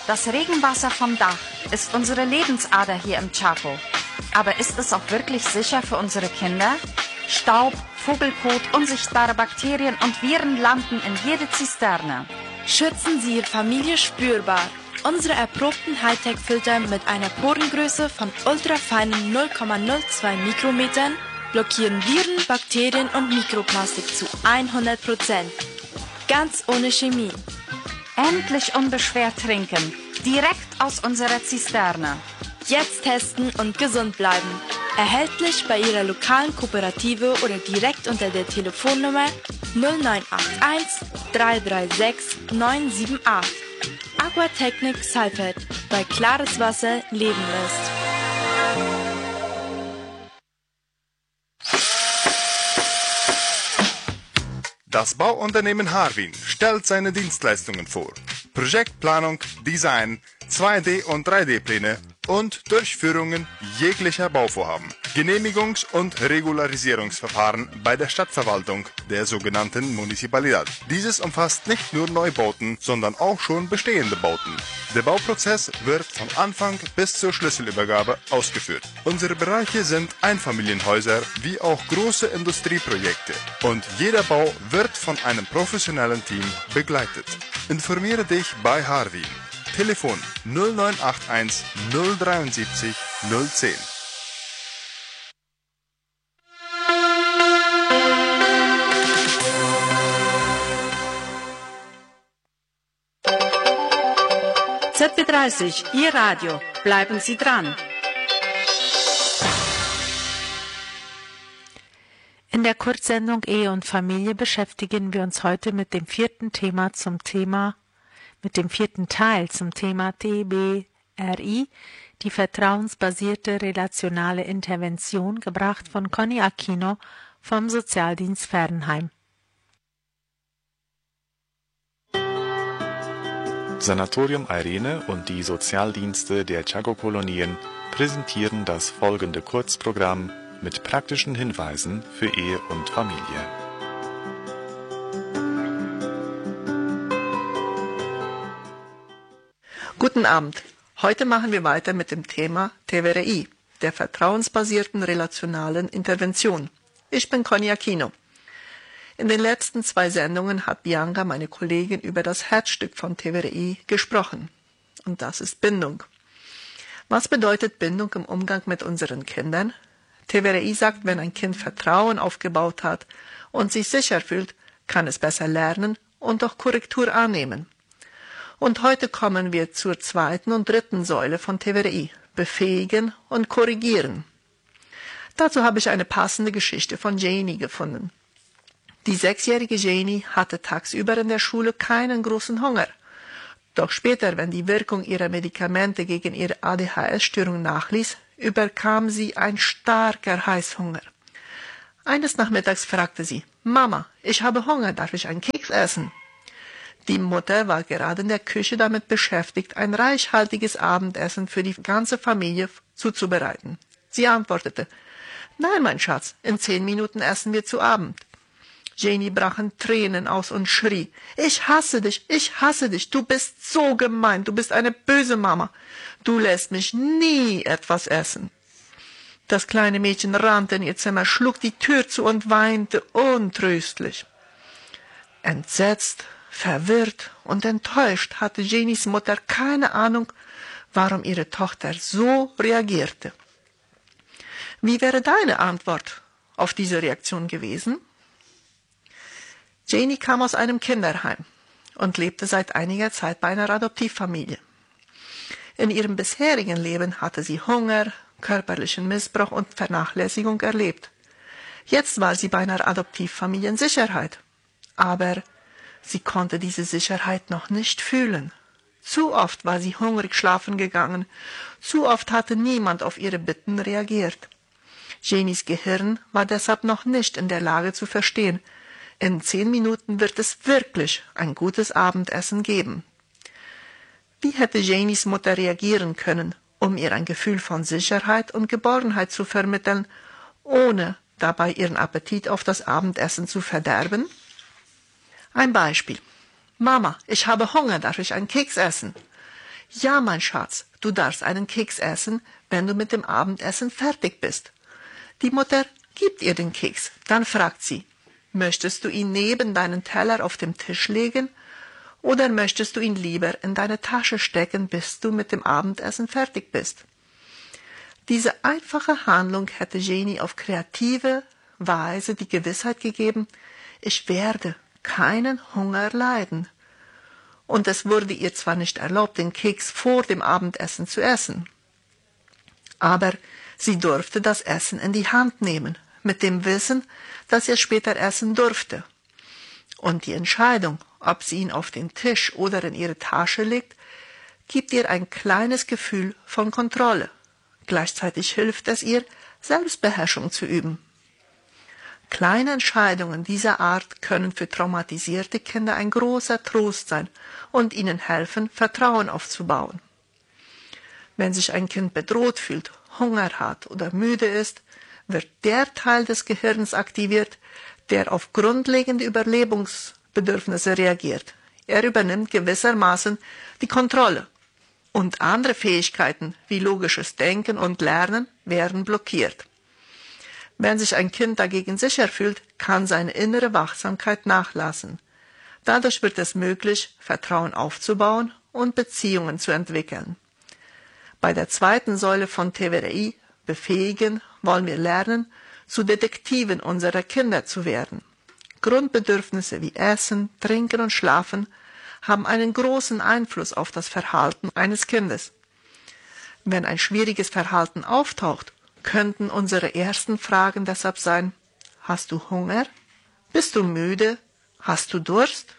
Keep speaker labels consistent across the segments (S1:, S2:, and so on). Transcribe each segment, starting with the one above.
S1: Das Regenwasser vom Dach ist unsere Lebensader hier im Chaco. Aber ist es auch wirklich sicher für unsere Kinder? Staub, Vogelkot, unsichtbare Bakterien und Viren landen in jede Zisterne.
S2: Schützen Sie Ihre Familie spürbar. Unsere erprobten Hightech-Filter mit einer Porengröße von ultrafeinen 0,02 Mikrometern blockieren Viren, Bakterien und Mikroplastik zu 100%. Ganz ohne Chemie.
S1: Endlich unbeschwert trinken, direkt aus unserer Zisterne.
S2: Jetzt testen und gesund bleiben. Erhältlich bei Ihrer lokalen Kooperative oder direkt unter der Telefonnummer 0981 336 978. Aquatechnik Seifert, weil klares Wasser Leben lässt.
S3: Das Bauunternehmen Harwin stellt seine Dienstleistungen vor. Projektplanung, Design, 2D- und 3D-Pläne und Durchführungen jeglicher Bauvorhaben. Genehmigungs- und Regularisierungsverfahren bei der Stadtverwaltung, der sogenannten Municipalidad. Dieses umfasst nicht nur Neubauten, sondern auch schon bestehende Bauten. Der Bauprozess wird von Anfang bis zur Schlüsselübergabe ausgeführt. Unsere Bereiche sind Einfamilienhäuser wie auch große Industrieprojekte und jeder Bau wird von einem professionellen Team begleitet. Informiere dich bei Harwin. Telefon 0981 073 010.
S4: ZB30, Ihr Radio. Bleiben Sie dran.
S5: In der Kurzsendung Ehe und Familie beschäftigen wir uns heute mit dem vierten Teil zum Thema TBRI, die vertrauensbasierte relationale Intervention, gebracht von Conny Aquino vom Sozialdienst Fernheim.
S6: Sanatorium Irene und die Sozialdienste der Chaco-Kolonien präsentieren das folgende Kurzprogramm mit praktischen Hinweisen für Ehe und Familie.
S7: Guten Abend. Heute machen wir weiter mit dem Thema TBRI, der vertrauensbasierten relationalen Intervention. Ich bin Conny Aquino. In den letzten 2 Sendungen hat Bianca, meine Kollegin, über das Herzstück von TBRI gesprochen. Und das ist Bindung. Was bedeutet Bindung im Umgang mit unseren Kindern? TBRI sagt, wenn ein Kind Vertrauen aufgebaut hat und sich sicher fühlt, kann es besser lernen und auch Korrektur annehmen. Und heute kommen wir zur 2. und 3. Säule von TBRI, befähigen und korrigieren. Dazu habe ich eine passende Geschichte von Janie gefunden. Die 6-jährige Janie hatte tagsüber in der Schule keinen großen Hunger. Doch später, wenn die Wirkung ihrer Medikamente gegen ihre ADHS-Störung nachließ, überkam sie ein starker Heißhunger. Eines Nachmittags fragte sie, »Mama, ich habe Hunger, darf ich einen Keks essen?« Die Mutter war gerade in der Küche damit beschäftigt, ein reichhaltiges Abendessen für die ganze Familie zuzubereiten. Sie antwortete, »Nein, mein Schatz, in 10 Minuten essen wir zu Abend.« Janie brach in Tränen aus und schrie, ich hasse dich, du bist so gemein, du bist eine böse Mama, du lässt mich nie etwas essen.« Das kleine Mädchen rannte in ihr Zimmer, schlug die Tür zu und weinte untröstlich. Entsetzt, verwirrt und enttäuscht hatte Janies Mutter keine Ahnung, warum ihre Tochter so reagierte. Wie wäre deine Antwort auf diese Reaktion gewesen? Janie kam aus einem Kinderheim und lebte seit einiger Zeit bei einer Adoptivfamilie. In ihrem bisherigen Leben hatte sie Hunger, körperlichen Missbrauch und Vernachlässigung erlebt. Jetzt war sie bei einer Adoptivfamilie in Sicherheit. Aber sie konnte diese Sicherheit noch nicht fühlen. Zu oft war sie hungrig schlafen gegangen. Zu oft hatte niemand auf ihre Bitten reagiert. Janies Gehirn war deshalb noch nicht in der Lage zu verstehen, in 10 Minuten wird es wirklich ein gutes Abendessen geben. Wie hätte Janies Mutter reagieren können, um ihr ein Gefühl von Sicherheit und Geborgenheit zu vermitteln, ohne dabei ihren Appetit auf das Abendessen zu verderben? Ein Beispiel. Mama, ich habe Hunger, darf ich einen Keks essen? Ja, mein Schatz, du darfst einen Keks essen, wenn du mit dem Abendessen fertig bist. Die Mutter gibt ihr den Keks. Dann fragt sie, möchtest du ihn neben deinen Teller auf dem Tisch legen oder möchtest du ihn lieber in deine Tasche stecken, bis du mit dem Abendessen fertig bist? Diese einfache Handlung hätte Jenny auf kreative Weise die Gewissheit gegeben, ich werde keinen Hunger leiden. Und es wurde ihr zwar nicht erlaubt, den Keks vor dem Abendessen zu essen, aber sie durfte das Essen in die Hand nehmen, mit dem Wissen, dass sie später essen durfte. Und die Entscheidung, ob sie ihn auf den Tisch oder in ihre Tasche legt, gibt ihr ein kleines Gefühl von Kontrolle. Gleichzeitig hilft es ihr, Selbstbeherrschung zu üben. Kleine Entscheidungen dieser Art können für traumatisierte Kinder ein großer Trost sein und ihnen helfen, Vertrauen aufzubauen. Wenn sich ein Kind bedroht fühlt, Hunger hat oder müde ist, wird der Teil des Gehirns aktiviert, der auf grundlegende Überlebensbedürfnisse reagiert. Er übernimmt gewissermaßen die Kontrolle. Und andere Fähigkeiten wie logisches Denken und Lernen werden blockiert. Wenn sich ein Kind dagegen sicher fühlt, kann seine innere Wachsamkeit nachlassen. Dadurch wird es möglich, Vertrauen aufzubauen und Beziehungen zu entwickeln. Bei der zweiten Säule von TVRI, befähigen, wollen wir lernen, zu Detektiven unserer Kinder zu werden. Grundbedürfnisse wie Essen, Trinken und Schlafen haben einen großen Einfluss auf das Verhalten eines Kindes. Wenn ein schwieriges Verhalten auftaucht, könnten unsere ersten Fragen deshalb sein, hast du Hunger? Bist du müde? Hast du Durst?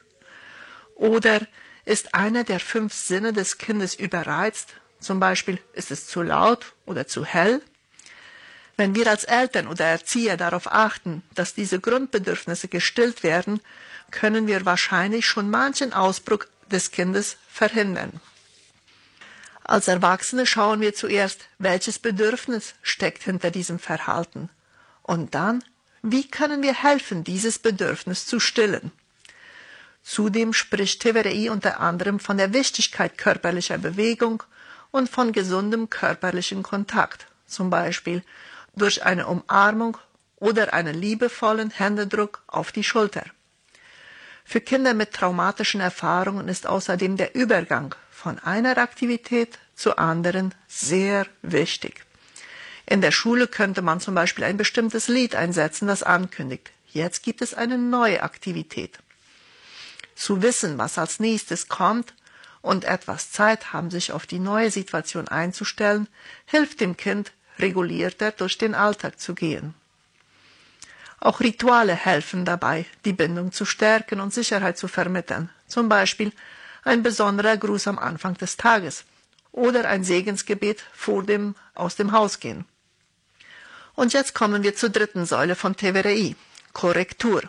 S7: Oder ist einer der 5 Sinne des Kindes überreizt? Zum Beispiel, ist es zu laut oder zu hell? Wenn wir als Eltern oder Erzieher darauf achten, dass diese Grundbedürfnisse gestillt werden, können wir wahrscheinlich schon manchen Ausbruch des Kindes verhindern. Als Erwachsene schauen wir zuerst, welches Bedürfnis steckt hinter diesem Verhalten. Und dann, wie können wir helfen, dieses Bedürfnis zu stillen? Zudem spricht TVRI unter anderem von der Wichtigkeit körperlicher Bewegung und von gesundem körperlichen Kontakt, zum Beispiel durch eine Umarmung oder einen liebevollen Händedruck auf die Schulter. Für Kinder mit traumatischen Erfahrungen ist außerdem der Übergang von einer Aktivität zur anderen sehr wichtig. In der Schule könnte man zum Beispiel ein bestimmtes Lied einsetzen, das ankündigt, jetzt gibt es eine neue Aktivität. Zu wissen, was als nächstes kommt und etwas Zeit haben, sich auf die neue Situation einzustellen, hilft dem Kind, regulierter durch den Alltag zu gehen. Auch Rituale helfen dabei, die Bindung zu stärken und Sicherheit zu vermitteln. Zum Beispiel ein besonderer Gruß am Anfang des Tages oder ein Segensgebet vor dem Aus dem Haus gehen. Und jetzt kommen wir zur dritten Säule von TVRI, Korrektur.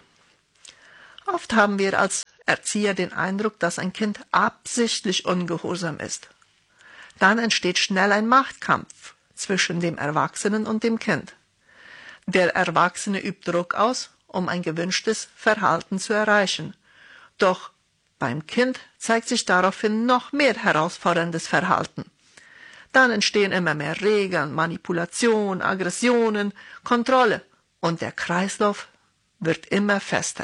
S7: Oft haben wir als Erzieher den Eindruck, dass ein Kind absichtlich ungehorsam ist. Dann entsteht schnell ein Machtkampf zwischen dem Erwachsenen und dem Kind. Der Erwachsene übt Druck aus, um ein gewünschtes Verhalten zu erreichen. Doch beim Kind zeigt sich daraufhin noch mehr herausforderndes Verhalten. Dann entstehen immer mehr Regeln, Manipulation, Aggressionen, Kontrolle und der Kreislauf wird immer fester.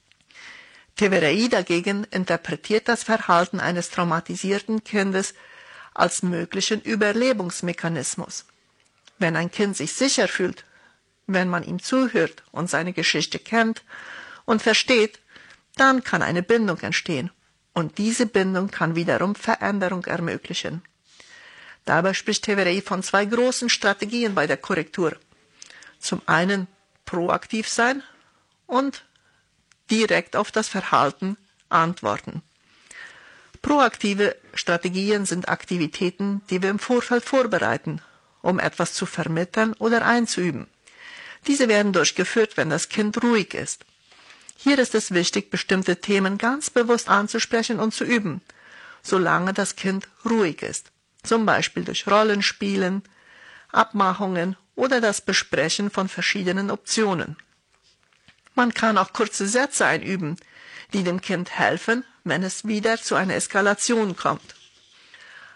S7: TVRI dagegen interpretiert das Verhalten eines traumatisierten Kindes als möglichen Überlebensmechanismus. Wenn ein Kind sich sicher fühlt, wenn man ihm zuhört und seine Geschichte kennt und versteht, dann kann eine Bindung entstehen und diese Bindung kann wiederum Veränderung ermöglichen. Dabei spricht TVRI von 2 großen Strategien bei der Korrektur. Zum einen proaktiv sein und direkt auf das Verhalten antworten. Proaktive Strategien sind Aktivitäten, die wir im Vorfeld vorbereiten, um etwas zu vermitteln oder einzuüben. Diese werden durchgeführt, wenn das Kind ruhig ist. Hier ist es wichtig, bestimmte Themen ganz bewusst anzusprechen und zu üben, solange das Kind ruhig ist. Zum Beispiel durch Rollenspielen, Abmachungen oder das Besprechen von verschiedenen Optionen. Man kann auch kurze Sätze einüben, die dem Kind helfen, wenn es wieder zu einer Eskalation kommt.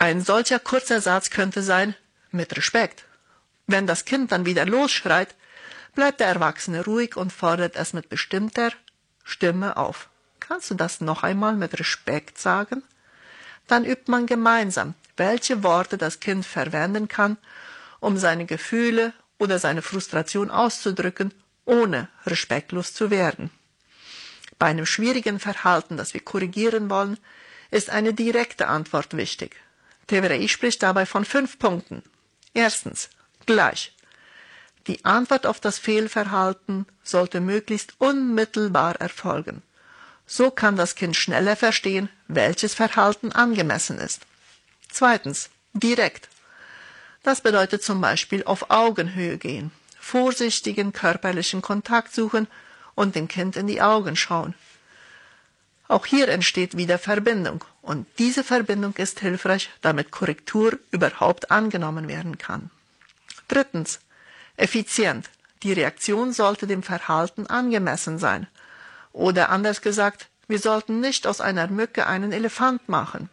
S7: Ein solcher kurzer Satz könnte sein, mit Respekt. Wenn das Kind dann wieder losschreit, bleibt der Erwachsene ruhig und fordert es mit bestimmter Stimme auf. Kannst du das noch einmal mit Respekt sagen? Dann übt man gemeinsam, welche Worte das Kind verwenden kann, um seine Gefühle oder seine Frustration auszudrücken, ohne respektlos zu werden. Bei einem schwierigen Verhalten, das wir korrigieren wollen, ist eine direkte Antwort wichtig. TVRI spricht dabei von 5 Punkten. Erstens, gleich. Die Antwort auf das Fehlverhalten sollte möglichst unmittelbar erfolgen. So kann das Kind schneller verstehen, welches Verhalten angemessen ist. Zweitens, direkt. Das bedeutet zum Beispiel auf Augenhöhe gehen, vorsichtigen körperlichen Kontakt suchen und dem Kind in die Augen schauen. Auch hier entsteht wieder Verbindung und diese Verbindung ist hilfreich, damit Korrektur überhaupt angenommen werden kann. Drittens, effizient. Die Reaktion sollte dem Verhalten angemessen sein. Oder anders gesagt, wir sollten nicht aus einer Mücke einen Elefant machen.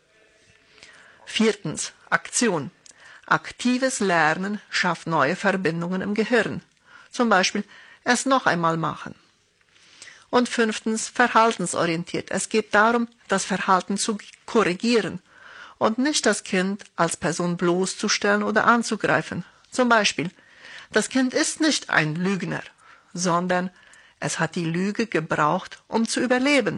S7: Viertens, Aktion. Aktives Lernen schafft neue Verbindungen im Gehirn. Zum Beispiel es noch einmal machen. Und fünftens, verhaltensorientiert. Es geht darum, das Verhalten zu korrigieren und nicht das Kind als Person bloßzustellen oder anzugreifen. Zum Beispiel, das Kind ist nicht ein Lügner, sondern es hat die Lüge gebraucht, um zu überleben.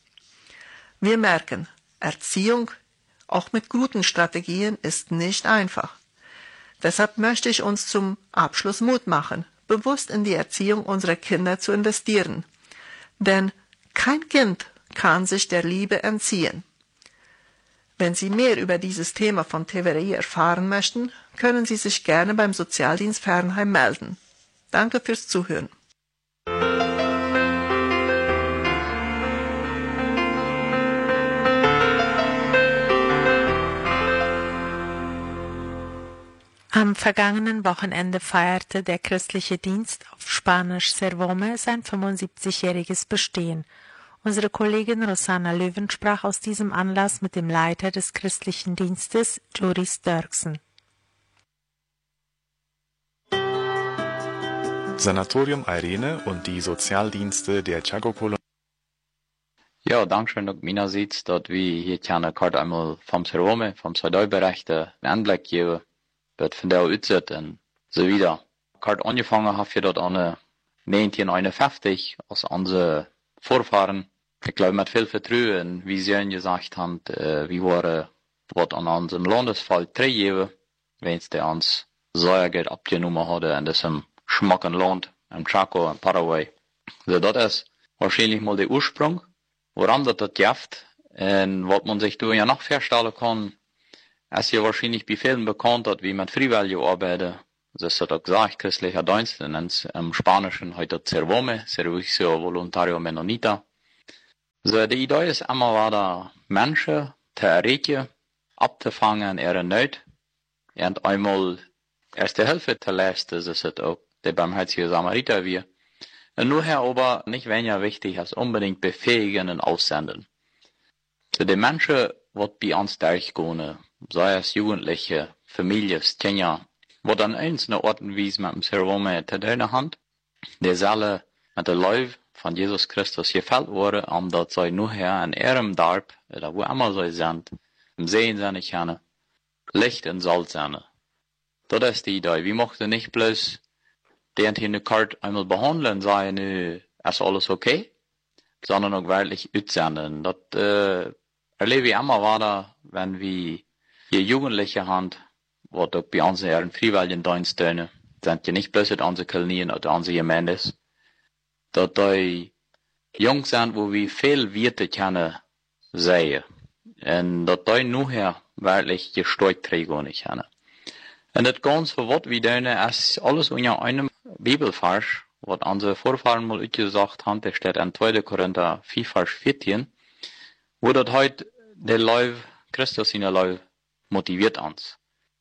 S7: Wir merken, Erziehung, auch mit guten Strategien, ist nicht einfach. Deshalb möchte ich uns zum Abschluss Mut machen, bewusst in die Erziehung unserer Kinder zu investieren. Denn kein Kind kann sich der Liebe entziehen. Wenn Sie mehr über dieses Thema von TVRI erfahren möchten, können Sie sich gerne beim Sozialdienst Fernheim melden. Danke fürs Zuhören.
S5: Am vergangenen Wochenende feierte der christliche Dienst auf Spanisch Servome sein 75-jähriges Bestehen. Unsere Kollegin Rosanna Löwen sprach aus diesem Anlass mit dem Leiter des christlichen Dienstes, Joris Dirksen.
S6: Sanatorium Irene und die Sozialdienste der Chagokolonie.
S8: Ja, dankeschön ook meinerseits, dat we hier gerne kort einmal vom Servome, vom Zuidooiberecht einen Anblick geben, wird von der uitzet en so wieder. Kort angefangen habe ich dort an 1951, als unsere Vorfahren, ich glaube mit viel Vertrauen, wie sie gesagt haben, wir waren was an unserem Landesfall 3 Jahre, wenn es der uns Säuergeld abgenommen hatte in diesem schmacken Land, im Chaco, in Paraguay. So, das ist wahrscheinlich mal der Ursprung, woran das gibt, und was man sich da ja noch vorstellen kann, ist ja wahrscheinlich bei vielen bekannt, dass wir mit Freiwilligen arbeiten. Das ist auch gesagt, christlicher Dienst, im Spanischen heute Servome, Servicio Voluntario Menonita. So, die Idee ist immer weiter, Menschen zu erreichen, abzufangen, ihre Not, und einmal erste Hilfe zu leisten, das ist auch der barmherzige Samariter wir. Und nur aber nicht weniger wichtig als unbedingt befähigen und aussenden. So, die Menschen, die bei uns durchgehen, sei es Jugendliche, Familien, Kinder, wo dann einzelne Orten wie es mit dem Servome zu tun hat, die sollen mit der Liebe von Jesus Christus gefällt worden, und dass sie nachher in ihrem Darb, oder wo immer sie sind, im Sehen seine können, Licht und Salz sein. Das ist die Idee. Wir möchten nicht bloß den in der Karte einmal behandeln, sagen, ist alles okay, sondern auch wirklich aussenden. Das erlebe ich immer weiter, wenn wir hier Jugendliche haben, die auch bei uns in ihren Freiwilligendienst tun, sind ja nicht bloß in unsere Kolonien oder unsere Gemeindes, dass die Jungs sind, wo wir viel Werte können sehen, und dass die nachher wirklich gesteuert kriegen können. Und das Ganze, was wir tun, ist alles unter einem Bibelvers, was unsere Vorfahren mal gesagt haben, der steht in 2. Korinther 4, Vers 14, wo das heute der Leib, Christus in der Leib, motiviert uns.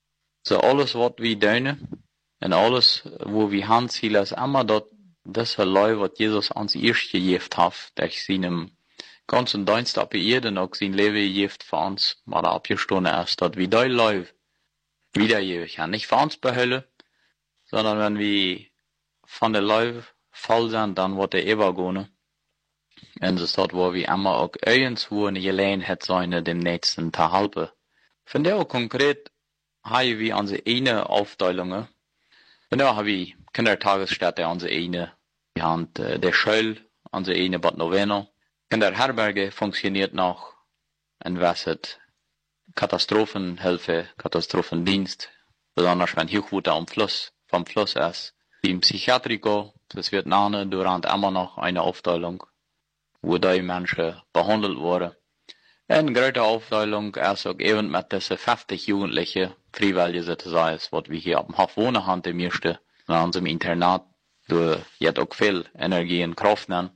S8: So alles, was wir tun, und alles, wo wir handzielen, ist immer das Leib, was Jesus uns erst gegeben hat, durch seinem ganzen Dienst op Erde ook zijn leven heeft voor ons, maar dat abgestoßen ist, dat wir die Leute wiedergeben kann. Nicht für uns behüllen, sondern wenn wir von der Leute voll sind, dann wird der übergehen. Und das ist dort, wo wir immer auch irgendwo eine Gelegenheit sein, dem Nächsten zu helfen. Von der auch konkret haben wir unsere eine Aufteilungen. Von der haben wir Kindertagesstätte, unsere eine. Wir haben der Schule, unsere eine Bad Novena. Kinderherberge funktioniert noch. Und was ist Katastrophenhilfe, Katastrophendienst, besonders wenn Hochwasser vom Fluss ist. Die Psychiatrico, das wird nahe durant immer noch eine Aufteilung, wo die Menschen behandelt wurden. Eine große Aufteilung ist auch eben mit diesen 50 Jugendlichen, Freiwillige sozusagen, was wir hier auf dem Hof wohnen haben, die meisten, in unserem Internat, du jetzt auch viel Energie und Kraft nehmen.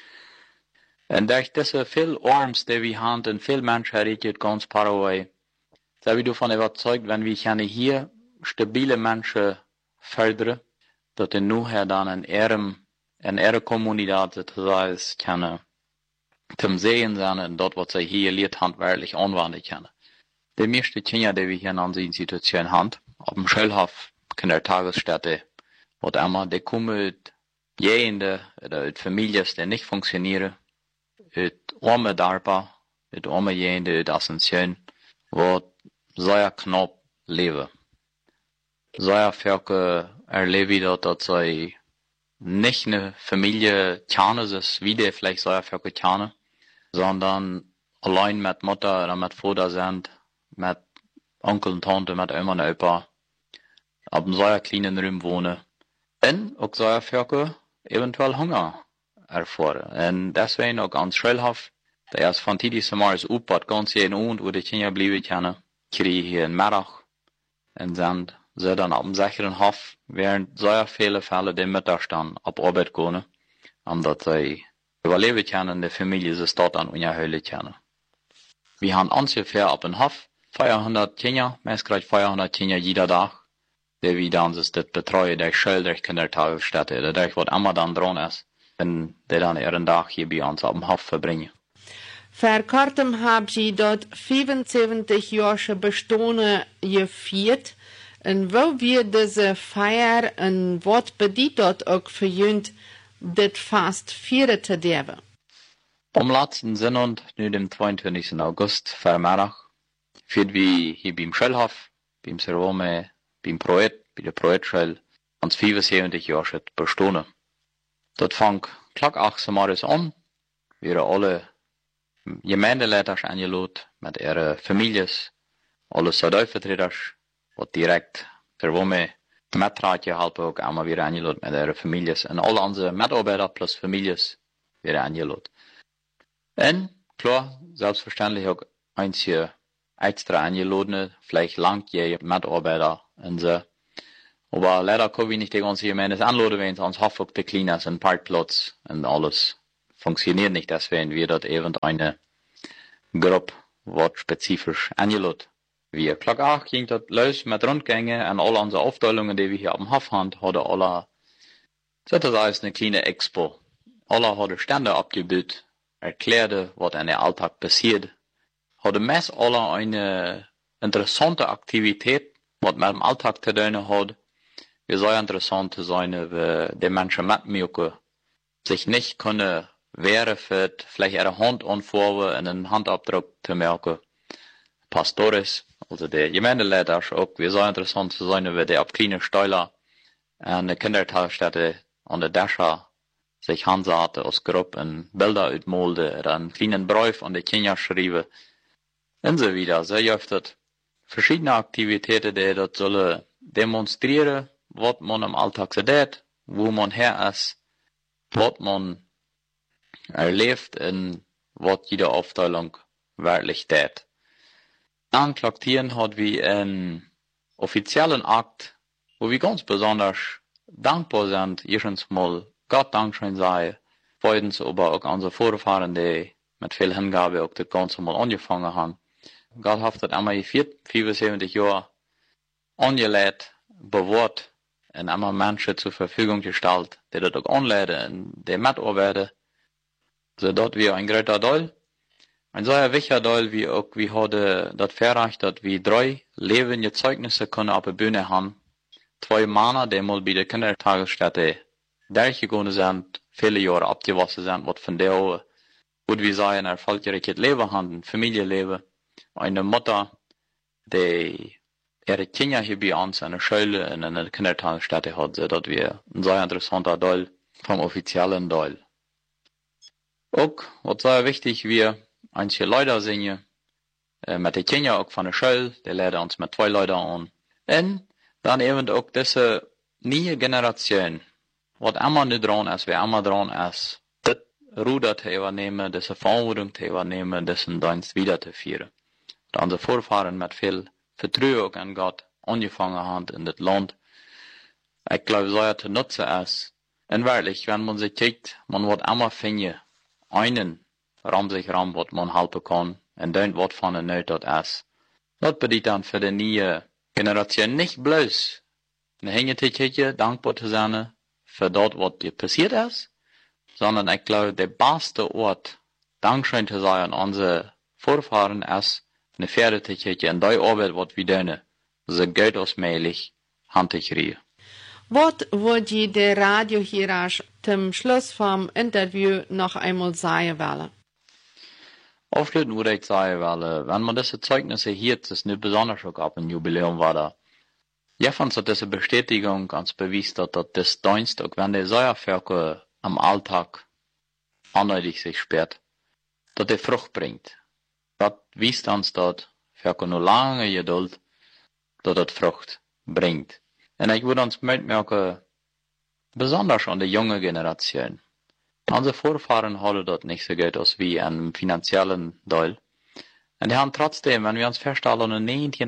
S8: Und durch diese viel Arms, die wir haben, und viel Menschen erreicht ganz Paraguay, sind wir davon überzeugt, wenn wir hier stabile Menschen fördern, dass die nachher dann in ihrer Kommunität sozusagen können, zum Sehen sein und dort, was sie hier lehrt, handwerklich anwenden können. Die meisten Kinder, die wir hier in unserer Institution haben, auf dem Schulhof, Kindertagesstätte, was immer, die kommen aus jenen, oder aus Familien, die nicht funktionieren, aus armen Darpa, aus armen jenen, aus Ascension, wo sehr knapp leben. Sehr viele erleben, dass sie nicht eine Familie kennen, ist wie die vielleicht sehr viele kennen, sondern allein mit Mutter oder mit Vater sind, mit Onkel und Tante, mit Oma und Opa, auf einem sehr kleinen Raum wohnen. Und auch sehr viele eventuell Hunger erfahren. Und deswegen auch ganz schulhaft, der erst von Tidis Samaris Upad ganz jeden Abend, wo die Kinder bleiben können, kriegen hier einen Mittag und sind sie dann auf dem sicheren Hof, während sehr viele Fälle die Mütter dann auf Arbeit gehen, dass sie überleben können, die Familie sich dort an unerhöhen können. Wir haben ungefähr auf dem Hof 400 Kinder, meistens 400 Kinder jeder Tag, die wir dann das betreuen, durch Schule, durch Kindertagesstätte, oder durch was immer dann dran ist, und die dann ihren Tag hier bei uns auf dem Hof verbringen.
S4: Vor kurzem haben Sie dort 75 Jahre Bestone gefeiert. Und wo wird diese Feier und was bedeutet dort auch für Jünd, das fast feiern zu dürfen?
S8: Am letzten Sonntag, nu dem 22. August, Vormittag, feiern wir hier beim Schulhof, beim Servome, beim Projekt, bei der Projektschule, uns 75 Jahre Bestone. Dort fängt Klock 8 Uhr an, wir alle Gemeindeleiter eingeladen, mit ihren Familien, alle Stadtvertreter, was direkt Servome Mitratje helpen ook allemaal weer eingeladen mit ihren Familien. Und alle unsere Mitarbeiter plus Familien wieder eingeladen. Und klar, selbstverständlich auch einige extra eingeladene, vielleicht langjährige Mitarbeiter und so. Aber leider können wir nicht die ganze Gemeinde anladen, wenn es uns Hoffnung zu klein ist, ein Parkplatz und alles funktioniert nicht. Deswegen wird dort eben eine Gruppe, was spezifisch eingeladen. Wir Klock 8 ging das los mit Rundgänge und alle unsere Aufteilungen, die wir hier auf dem Hof haben, hatten alle, das ist eine kleine Expo. Alle hatten Stände abgebildet, erklärte, was in der Alltag passiert, hatten meist alle eine interessante Aktivität, was mit dem Alltag zu tun hat. Wir sehr interessant zu sein, wie die Menschen mitmachen, sich nicht können wehren für vielleicht ihre Hand anfahren und einen Handabdruck zu merken. Pastores, also der Gemeindeleiter, auch wir sehr interessant zu sein, wie die auf kleine Steuer an der Kindertagesstätte an der Dächer sich hansaten aus Gruppen, Bilder utmolden, oder einen kleinen Brief an die Kinder schreiben und so weiter. So gibt es verschiedene Aktivitäten, die dort sollen demonstrieren, was man im Alltag so tut, wo man her ist, was man erlebt und was jede Aufteilung wirklich tut. Anklagtieren hat wie einen offiziellen Akt, wo wir ganz besonders dankbar sind, erstens mal Gott Dankeschön sei, zweitens aber auch unsere Vorfahren, die mit viel Hingabe auch das Ganze mal angefangen haben. Gott hat das einmal 74 Jahre angelegt, bewahrt und einmal Menschen zur Verfügung gestellt, die das auch anleiten und die mitarbeiten, sodass wir ein großer Teil Ein solcher wichtiger Teil wie auch, wie heute das verreicht, dass wir 3 lebende Zeugnisse können auf der Bühne haben. 2 Männer, die mal bei der Kindertagesstätte durchgegangen sind, viele Jahre abgewaschen sind, was von der, gut wie sagen, ein erfolgreiches Leben haben, ein Familienleben. Eine Mutter, die ihre Kinder hier bei uns in der Schule und in der Kindertagesstätte hat, so dass wir ein sehr interessanter Teil vom offiziellen Teil. Auch, was sehr wichtig, wir einige Leute singen, mit den Kindern auch von der Schule, die lernen uns mit 2 Leuten an. Und dann eben auch diese neue Generation, was immer nicht dran ist, wer immer dran ist, das Ruder zu übernehmen, diese Verantwortung zu übernehmen, diesen Dienst weiterzuführen. Da unsere Vorfahren mit viel Vertrauen an Gott angefangen haben in das Land. Ich glaube, so zu nutzen ist. Und wirklich, wenn man sich kijkt, man wird immer finden, einen sich ran, was man helfen kann, und dann was von der Not dort ist. Das bedeutet dann für die neue Generation nicht bloß eine Hängetätigkeit, dankbar zu sein für das, was dir passiert ist, sondern ich glaube, der beste Ort, Dankeschön zu sagen an unsere Vorfahren ist, eine Fertigkeit in die Arbeit, was wir tun, so gut als möglich, handkriegen.
S4: Was würde der Radiohirarch zum Schluss vom Interview noch einmal sagen wollen?
S8: Aufschließend würde ich sagen, weil, wenn man diese Zeugnisse hier, das ist nicht besonders auch ab ein Jubiläum war da. Jeffens hat diese Bestätigung ganz bewiesen, dass das Dienst, auch wenn der Säuervölker am Alltag unnötig sich sperrt, dass der Frucht bringt. Das wies uns dort, für nur lange Geduld, dass das Frucht bringt. Und ich würde uns mitmerken, besonders an die junge Generation. Unsere Vorfahren hatten dort nicht so gut als wie einem finanziellen Teil. Und die haben trotzdem, wenn wir uns feststellen, in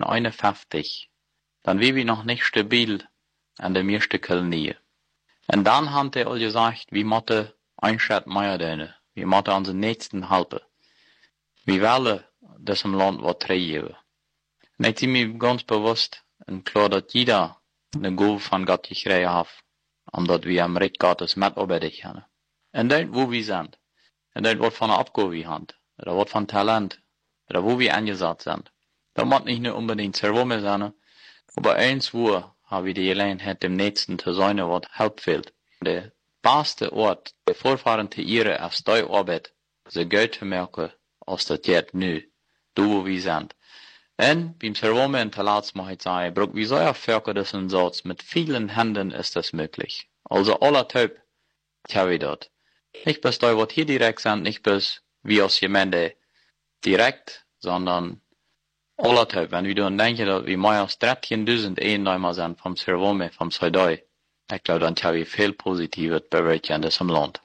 S8: 1951, dann wie wir noch nicht stabil an der meisten Kolonie. Und dann haben die all gesagt, wie motte ein Schritt mehr tun, wie motte unsere Nächsten helfen. Wir wollen diesem Land was treiben. Und ich bin mir ganz bewusst und klar, dass jeder eine Gabe von Gott gekriegt hat, omdat wir am Recht Gottes mitarbeiten können. Und dort, wo wir sind, und dort, was von der Abgabe wir haben, oder was von Talent, oder wo wir eingesetzt sind, da muss nicht nur unbedingt Zerwurme sein, aber eins, wo haben wir die Gelegenheit, dem Nächsten zu sein, was Hilfe fehlt. Der beste Ort, der Vorfahren zu ehren, ist die Arbeit, so gut zu merken, als das jetzt nu, da wo wir sind. Und beim Zerwurme und Talats mag ich sagen, braucht wie so ein Völker das in Satz, mit vielen Händen ist das möglich. Also aller Typ, tja wie dort. Nicht bis da, was hier direkt sind, nicht bis wie aus Gemeinde direkt, sondern aller Typ. Wenn wir dann denken, dass wir mehr als 13.000 Einnehmer sind vom Zerwurme, vom Seidoi, ich glaube, dann tja wie viel Positives bewirkt in diesem Land.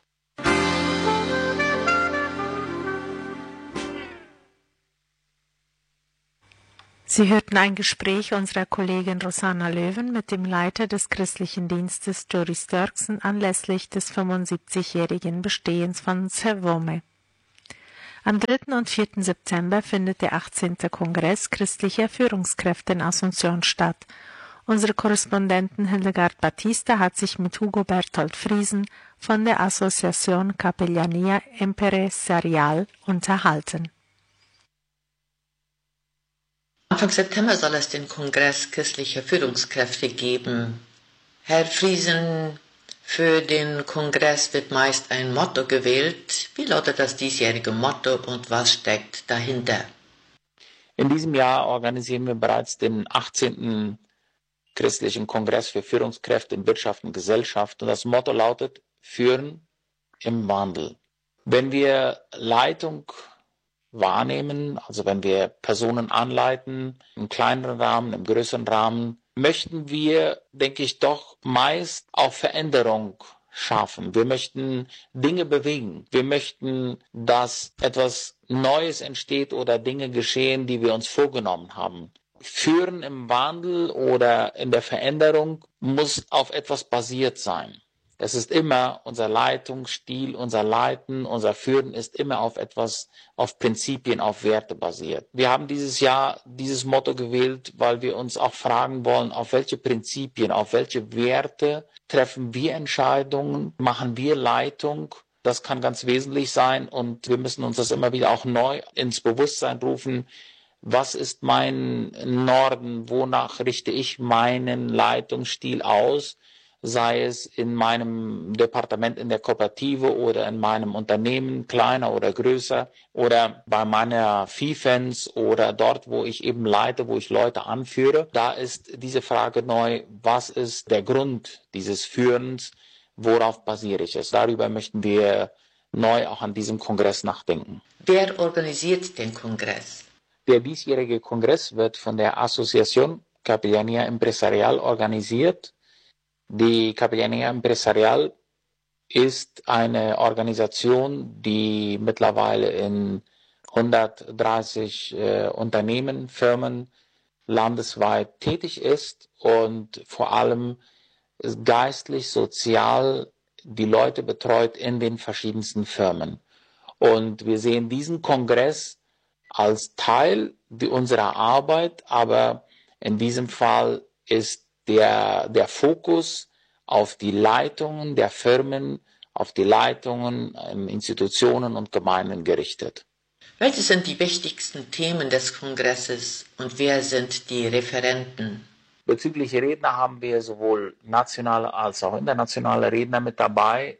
S5: Sie hörten ein Gespräch unserer Kollegin Rosanna Löwen mit dem Leiter des christlichen Dienstes Jory Sturksen anlässlich des 75-jährigen Bestehens von Zerwurme. Am 3. und 4. September findet der 18. Kongress christlicher Führungskräfte in Asunción statt. Unsere Korrespondentin Hildegard Batista hat sich mit Hugo Berthold Friesen von der Asociación Capellanía Empresarial unterhalten.
S9: Anfang September soll es den Kongress christlicher Führungskräfte geben. Herr Friesen, für den Kongress wird meist ein Motto gewählt. Wie lautet das diesjährige Motto und was steckt dahinter?
S10: In diesem Jahr organisieren wir bereits den 18. christlichen Kongress für Führungskräfte in Wirtschaft und Gesellschaft. Und das Motto lautet: Führen im Wandel. Wenn wir Leitung wahrnehmen, also wenn wir Personen anleiten, im kleineren Rahmen, im größeren Rahmen, möchten wir, denke ich, doch meist auch Veränderung schaffen. Wir möchten Dinge bewegen. Wir möchten, dass etwas Neues entsteht oder Dinge geschehen, die wir uns vorgenommen haben. Führen im Wandel oder in der Veränderung muss auf etwas basiert sein. Es ist immer unser Leitungsstil, unser Leiten, unser Führen ist immer auf etwas, auf Prinzipien, auf Werte basiert. Wir haben dieses Jahr dieses Motto gewählt, weil wir uns auch fragen wollen, auf welche Prinzipien, auf welche Werte treffen wir Entscheidungen, machen wir Leitung Das kann ganz wesentlich sein und wir müssen uns das immer wieder auch neu ins Bewusstsein rufen. Was ist mein Norden? Wonach richte ich meinen Leitungsstil aus? Sei es in meinem Departement in der Kooperative oder in meinem Unternehmen, kleiner oder größer, oder bei meiner Viehfans oder dort, wo ich eben leite, wo ich Leute anführe. Da ist diese Frage neu, was ist der Grund dieses Führens? Worauf basiere ich es? Darüber möchten wir neu auch an diesem Kongress nachdenken.
S9: Wer organisiert den Kongress?
S10: Der diesjährige Kongress wird von der Asociación Capellanía Empresarial organisiert. Die Capellanía Empresarial ist eine Organisation, die mittlerweile in 130 Unternehmen, Firmen landesweit tätig ist und vor allem geistlich, sozial die Leute betreut in den verschiedensten Firmen. Und wir sehen diesen Kongress als Teil unserer Arbeit, aber in diesem Fall ist der Fokus auf die Leitungen der Firmen, auf die Leitungen in Institutionen und Gemeinden gerichtet.
S9: Welche sind die wichtigsten Themen des Kongresses und wer sind die Referenten?
S10: Bezüglich Redner haben wir sowohl nationale als auch internationale Redner mit dabei.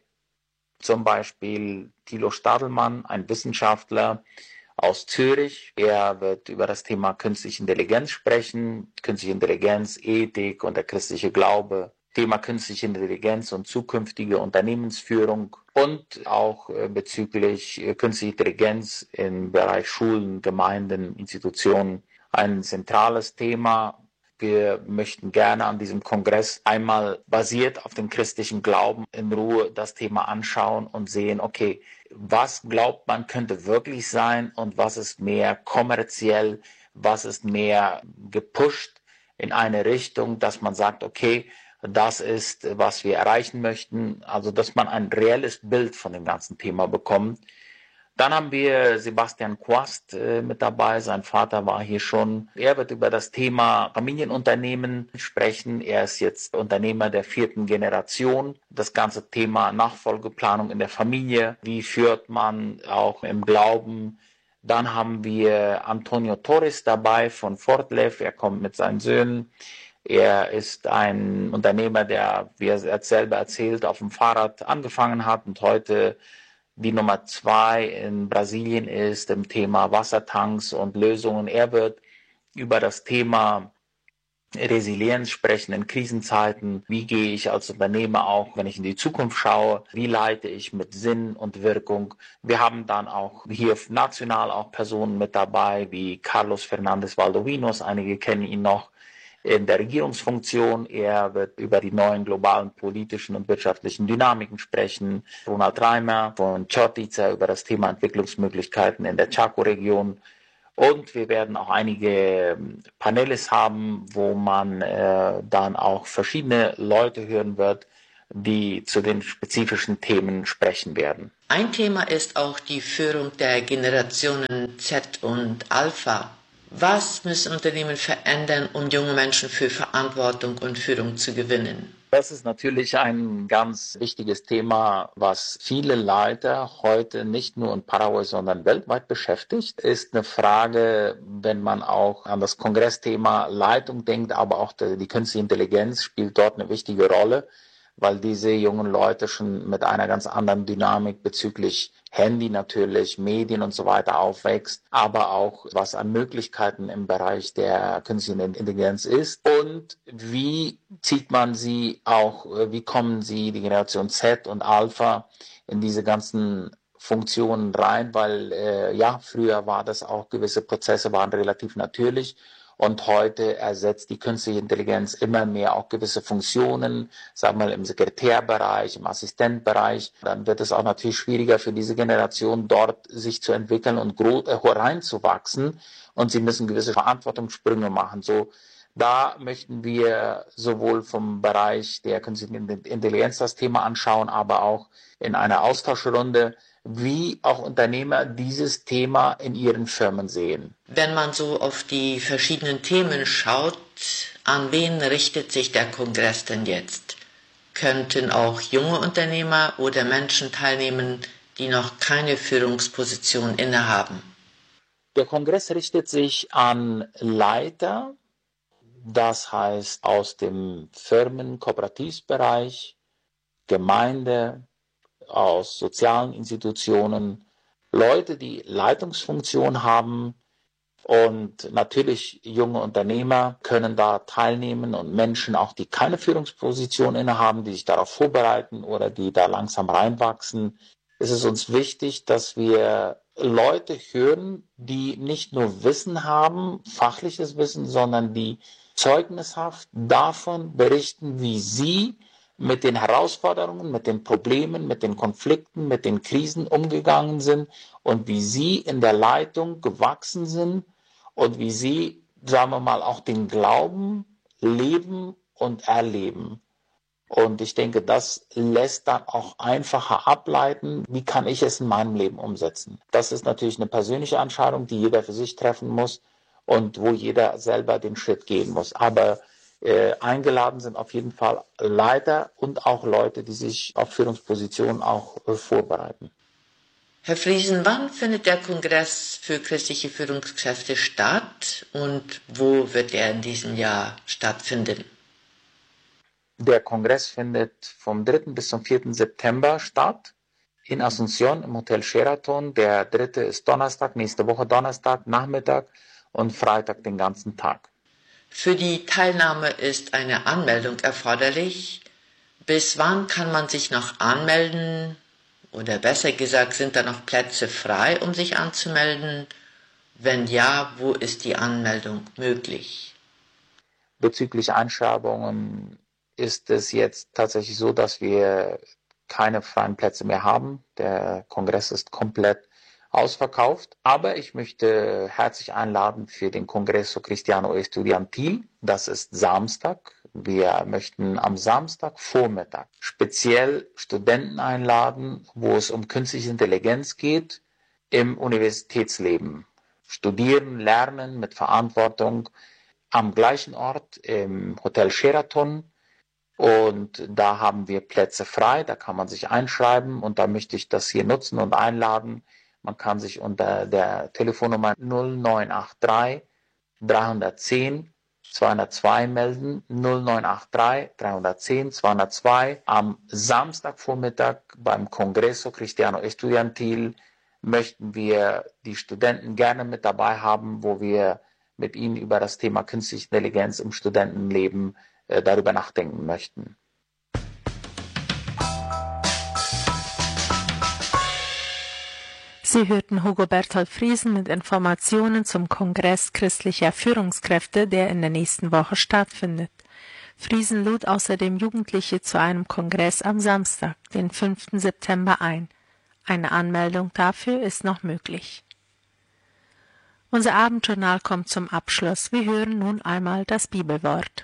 S10: Zum Beispiel Thilo Stadelmann, ein Wissenschaftler aus Zürich. Er wird über das Thema künstliche Intelligenz sprechen, künstliche Intelligenz, Ethik und der christliche Glaube, Thema künstliche Intelligenz und zukünftige Unternehmensführung und auch bezüglich künstliche Intelligenz im Bereich Schulen, Gemeinden, Institutionen. Ein zentrales Thema. Wir möchten gerne an diesem Kongress einmal basiert auf dem christlichen Glauben in Ruhe das Thema anschauen und sehen, okay, was glaubt man könnte wirklich sein und was ist mehr kommerziell, was ist mehr gepusht in eine Richtung, dass man sagt, okay, das ist, was wir erreichen möchten, also dass man ein reelles Bild von dem ganzen Thema bekommt. Dann haben wir Sebastian Quast mit dabei, sein Vater war hier schon. Er wird über das Thema Familienunternehmen sprechen. Er ist jetzt Unternehmer der 4. Generation. Das ganze Thema Nachfolgeplanung in der Familie, wie führt man auch im Glauben. Dann haben wir Antonio Torres dabei von Fortlev, er kommt mit seinen Söhnen. Er ist ein Unternehmer, der, wie er selber erzählt, auf dem Fahrrad angefangen hat und heute die Nummer 2 in Brasilien ist im Thema Wassertanks und Lösungen. Er wird über das Thema Resilienz sprechen in Krisenzeiten. Wie gehe ich als Unternehmer auch, wenn ich in die Zukunft schaue? Wie leite ich mit Sinn und Wirkung? Wir haben dann auch hier national auch Personen mit dabei, wie Carlos Fernández Valdovinos. Einige kennen ihn noch in der Regierungsfunktion. Er wird über die neuen globalen politischen und wirtschaftlichen Dynamiken sprechen. Ronald Reimer von Čortica über das Thema Entwicklungsmöglichkeiten in der Chaco-Region. Und wir werden auch einige Paneles haben, wo man dann auch verschiedene Leute hören wird, die zu den spezifischen Themen sprechen werden.
S9: Ein Thema ist auch die Führung der Generationen Z und Alpha. Was müssen Unternehmen verändern, um junge Menschen für Verantwortung und Führung zu gewinnen?
S10: Das ist natürlich ein ganz wichtiges Thema, was viele Leiter heute nicht nur in Paraguay, sondern weltweit beschäftigt. Ist eine Frage, wenn man auch an das Kongressthema Leitung denkt, aber auch die künstliche Intelligenz spielt dort eine wichtige Rolle, weil diese jungen Leute schon mit einer ganz anderen Dynamik bezüglich Handy natürlich, Medien und so weiter aufwächst, aber auch was an Möglichkeiten im Bereich der künstlichen Intelligenz ist und wie zieht man sie auch, wie kommen sie, die Generation Z und Alpha, in diese ganzen Funktionen rein, weil früher war das auch, gewisse Prozesse waren relativ natürlich. Und heute ersetzt die künstliche Intelligenz immer mehr auch gewisse Funktionen, sagen wir mal im Sekretärbereich, im Assistentbereich. Dann wird es auch natürlich schwieriger für diese Generation, dort sich zu entwickeln und reinzuwachsen. Und sie müssen gewisse Verantwortungssprünge machen. So, da möchten wir sowohl vom Bereich der künstlichen Intelligenz das Thema anschauen, aber auch in einer Austauschrunde, wie auch Unternehmer dieses Thema in ihren Firmen sehen.
S9: Wenn man so auf die verschiedenen Themen schaut, an wen richtet sich der Kongress denn jetzt? könnten auch junge Unternehmer oder Menschen teilnehmen, die noch keine Führungsposition innehaben.
S10: Der Kongress richtet sich an Leiter, das heißt aus dem Firmen-, Kooperativbereich, Gemeinde, aus sozialen Institutionen, Leute, die Leitungsfunktion haben, und natürlich junge Unternehmer können da teilnehmen und Menschen auch, die keine Führungsposition innehaben, die sich darauf vorbereiten oder die da langsam reinwachsen. Es ist uns wichtig, dass wir Leute hören, die nicht nur Wissen haben, fachliches Wissen, sondern die zeugnishaft davon berichten, wie sie mit den Herausforderungen, mit den Problemen, mit den Konflikten, mit den Krisen umgegangen sind und wie sie in der Leitung gewachsen sind und wie sie, sagen wir mal, auch den Glauben leben und erleben. Und ich denke, das lässt dann auch einfacher ableiten, wie kann ich es in meinem Leben umsetzen. Das ist natürlich eine persönliche Entscheidung, die jeder für sich treffen muss und wo jeder selber den Schritt gehen muss. Aber eingeladen sind auf jeden Fall Leiter und auch Leute, die sich auf Führungspositionen auch vorbereiten.
S9: Herr Friesen, wann findet der Kongress für christliche Führungskräfte statt und wo wird er in diesem Jahr stattfinden?
S10: Der Kongress findet vom 3. bis zum 4. September statt in Asunción im Hotel Sheraton. Der 3. ist Donnerstag, nächste Woche Donnerstag, Nachmittag und Freitag den ganzen Tag.
S9: Für die Teilnahme ist eine Anmeldung erforderlich. Bis wann kann man sich noch anmelden? Oder besser gesagt, sind da noch Plätze frei, um sich anzumelden? Wenn ja, wo ist die Anmeldung möglich?
S10: Bezüglich Einschreibungen ist es jetzt tatsächlich so, dass wir keine freien Plätze mehr haben. Der Kongress ist komplett ausverkauft. Aber ich möchte herzlich einladen für den Congreso Cristiano Estudiantil. Das ist Samstag. Wir möchten am Samstagvormittag speziell Studenten einladen, wo es um künstliche Intelligenz geht im Universitätsleben. Studieren, lernen mit Verantwortung am gleichen Ort im Hotel Sheraton. Und da haben wir Plätze frei, da kann man sich einschreiben und da möchte ich das hier nutzen und einladen. Man kann sich unter der Telefonnummer 0983 310 202 melden, 0983 310 202. Am Samstagvormittag beim Congreso Cristiano Estudiantil möchten wir die Studenten gerne mit dabei haben, wo wir mit ihnen über das Thema künstliche Intelligenz im Studentenleben darüber nachdenken möchten.
S5: Sie hörten Hugo Berthold Friesen mit Informationen zum Kongress christlicher Führungskräfte, der in der nächsten Woche stattfindet. Friesen lud außerdem Jugendliche zu einem Kongress am Samstag, den 5. September ein. Eine Anmeldung dafür ist noch möglich. Unser Abendjournal kommt zum Abschluss. Wir hören nun einmal das Bibelwort.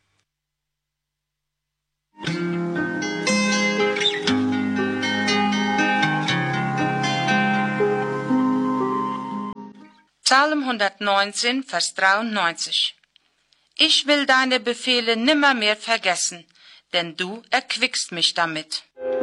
S1: Psalm 119, Vers 93. Ich will deine Befehle nimmermehr vergessen, denn du erquickst mich damit.